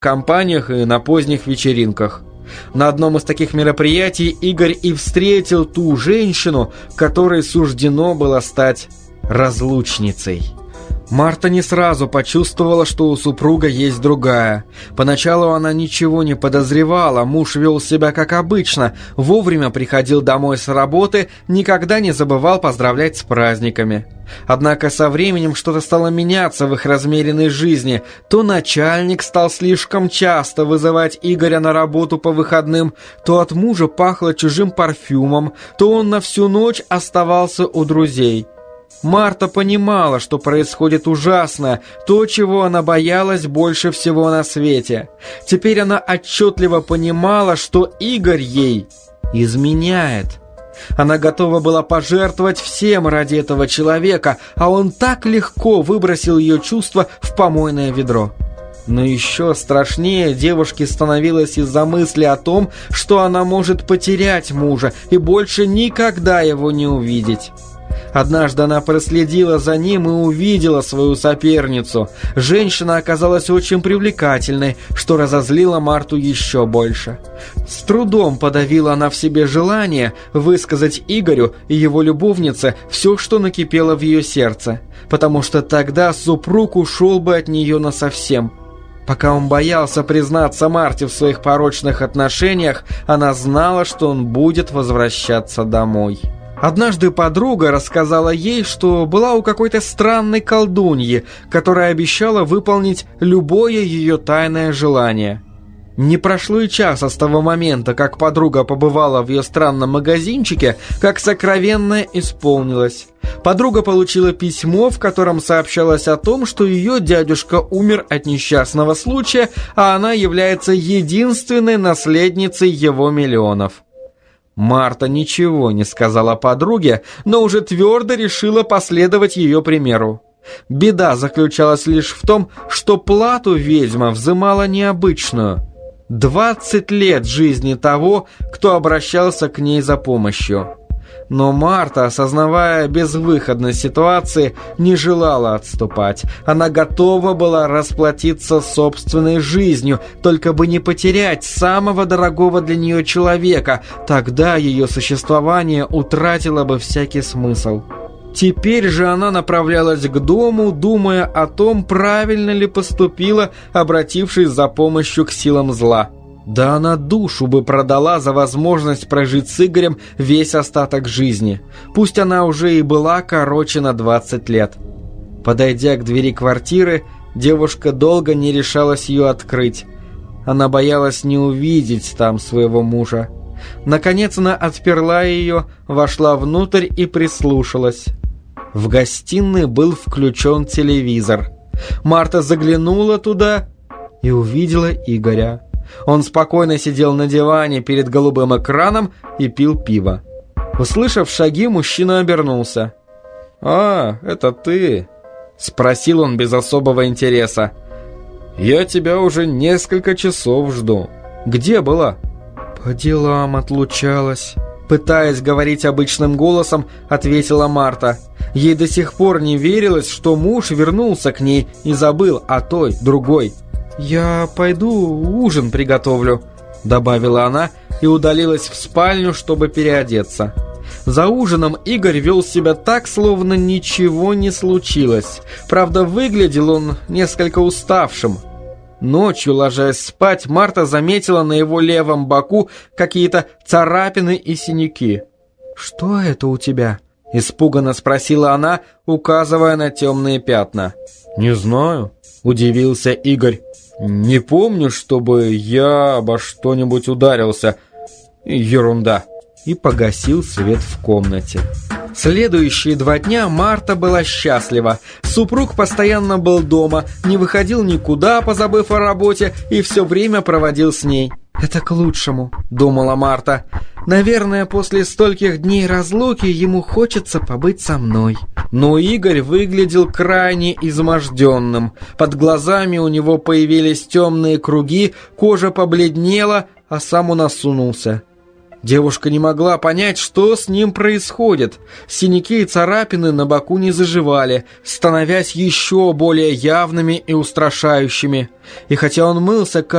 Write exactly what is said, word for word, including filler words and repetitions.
компаниях и на поздних вечеринках. На одном из таких мероприятий Игорь и встретил ту женщину, которой суждено было стать разлучницей. Марта не сразу почувствовала, что у супруга есть другая. Поначалу она ничего не подозревала, муж вел себя как обычно, вовремя приходил домой с работы, никогда не забывал поздравлять с праздниками. Однако со временем что-то стало меняться в их размеренной жизни. То начальник стал слишком часто вызывать Игоря на работу по выходным, то от мужа пахло чужим парфюмом, то он на всю ночь оставался у друзей. Марта понимала, что происходит ужасное, то, чего она боялась больше всего на свете. Теперь она отчетливо понимала, что Игорь ей изменяет. Она готова была пожертвовать всем ради этого человека, а он так легко выбросил ее чувства в помойное ведро. Но еще страшнее девушке становилось из-за мысли о том, что она может потерять мужа и больше никогда его не увидеть. Однажды она проследила за ним и увидела свою соперницу. Женщина оказалась очень привлекательной, что разозлило Марту еще больше. С трудом подавила она в себе желание высказать Игорю и его любовнице все, что накипело в ее сердце, потому что тогда супруг ушел бы от нее насовсем. Пока он боялся признаться Марте в своих порочных отношениях, она знала, что он будет возвращаться домой. Однажды подруга рассказала ей, что была у какой-то странной колдуньи, которая обещала выполнить любое ее тайное желание. Не прошло и часа с того момента, как подруга побывала в ее странном магазинчике, как сокровенное исполнилось. Подруга получила письмо, в котором сообщалось о том, что ее дядюшка умер от несчастного случая, а она является единственной наследницей его миллионов. Марта ничего не сказала подруге, но уже твердо решила последовать ее примеру. Беда заключалась лишь в том, что плату ведьма взымала необычную. Двадцать лет жизни того, кто обращался к ней за помощью. Но Марта, осознавая безвыходность ситуации, не желала отступать. Она готова была расплатиться собственной жизнью, только бы не потерять самого дорогого для нее человека. Тогда ее существование утратило бы всякий смысл. Теперь же она направлялась к дому, думая о том, правильно ли поступила, обратившись за помощью к силам зла. Да она душу бы продала за возможность прожить с Игорем весь остаток жизни. Пусть она уже и была короче на двадцать лет. Подойдя к двери квартиры, девушка долго не решалась ее открыть. Она боялась не увидеть там своего мужа. Наконец она отперла ее, вошла внутрь и прислушалась. В гостиной был включен телевизор. Марта заглянула туда и увидела Игоря. Он спокойно сидел на диване перед голубым экраном и пил пиво. Услышав шаги, мужчина обернулся. «А, это ты?» — спросил он без особого интереса. «Я тебя уже несколько часов жду. Где была?» «По делам отлучалась», — пытаясь говорить обычным голосом, ответила Марта. Ей до сих пор не верилось, что муж вернулся к ней и забыл о той, другой. «Я пойду ужин приготовлю», — добавила она и удалилась в спальню, чтобы переодеться. За ужином Игорь вел себя так, словно ничего не случилось. Правда, выглядел он несколько уставшим. Ночью, ложась спать, Марта заметила на его левом боку какие-то царапины и синяки. «Что это у тебя?» — испуганно спросила она, указывая на темные пятна. «Не знаю», — удивился Игорь. «Не помню, чтобы я обо что-нибудь ударился. Ерунда». И погасил свет в комнате. Следующие два дня Марта была счастлива. Супруг постоянно был дома, не выходил никуда, позабыв о работе, и все время проводил с ней. «Это к лучшему», — думала Марта. «Наверное, после стольких дней разлуки ему хочется побыть со мной». Но Игорь выглядел крайне изможденным. Под глазами у него появились темные круги, кожа побледнела, а сам он осунулся. Девушка не могла понять, что с ним происходит. Синяки и царапины на боку не заживали, становясь еще более явными и устрашающими. И хотя он мылся